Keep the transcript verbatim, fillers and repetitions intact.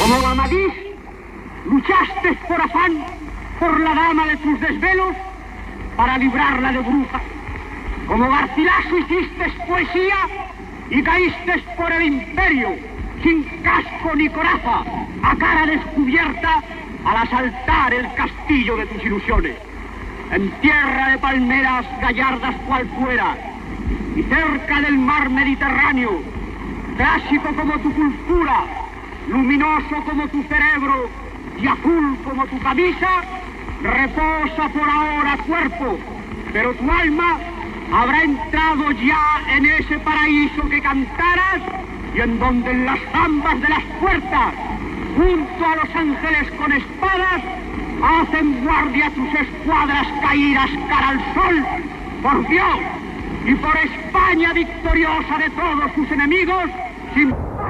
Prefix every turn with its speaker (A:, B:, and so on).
A: Como Amadís, luchaste por afán por la dama de tus desvelos para librarla de bruja. Como Garcilaso hiciste poesía y caíste por el imperio, sin casco ni coraza, a cara descubierta, al asaltar el castillo de tus ilusiones. En tierra de palmeras gallardas cual fuera, y cerca del mar Mediterráneo, clásico como tu cultura, luminoso como tu cerebro y azul como tu camisa, reposa por ahora cuerpo, pero tu alma habrá entrado ya en ese paraíso que cantaras y en donde en las jambas de las puertas, junto a los ángeles con espadas, hacen guardia tus escuadras caídas cara al sol, por Dios y por España victoriosa de todos sus enemigos, sin...